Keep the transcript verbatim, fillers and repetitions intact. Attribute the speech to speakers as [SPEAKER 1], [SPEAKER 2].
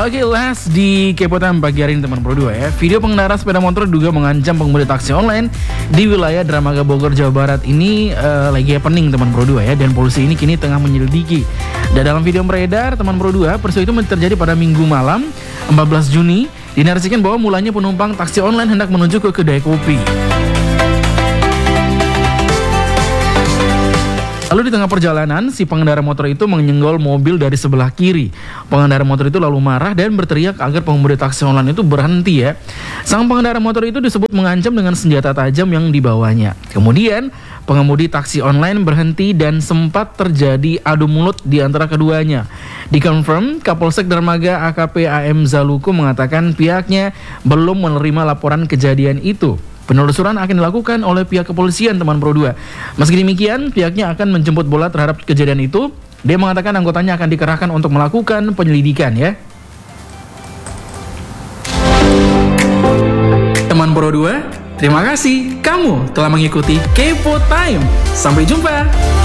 [SPEAKER 1] Oke, last di Kepotan pagi hari ini teman Pro dua ya. Video pengendara sepeda motor juga mengancam pengemudi taksi online di wilayah Dramaga Bogor, Jawa Barat ini uh, lagi happening teman Pro dua ya, dan polisi ini kini tengah menyelidiki. Dan dalam video beredar teman Pro dua, peristiwa itu terjadi pada Minggu malam empat belas Juni. Dinarasikan bahwa mulanya penumpang taksi online hendak menuju ke kedai kopi. Lalu di tengah perjalanan, si pengendara motor itu menyenggol mobil dari sebelah kiri. Pengendara motor itu lalu marah dan berteriak agar pengemudi taksi online itu berhenti ya. Sang pengendara motor itu disebut mengancam dengan senjata tajam yang dibawanya. Kemudian, pengemudi taksi online berhenti dan sempat terjadi adu mulut di antara keduanya. Dikonfirm, Kapolsek Dermaga A K P A M Zaluku mengatakan pihaknya belum menerima laporan kejadian itu. Penelusuran akan dilakukan oleh pihak kepolisian teman Pro dua. Meski demikian, pihaknya akan menjemput bola terhadap kejadian itu. Dia mengatakan anggotanya akan dikerahkan untuk melakukan penyelidikan ya. Teman Pro dua, terima kasih kamu telah mengikuti Kepo Time. Sampai jumpa.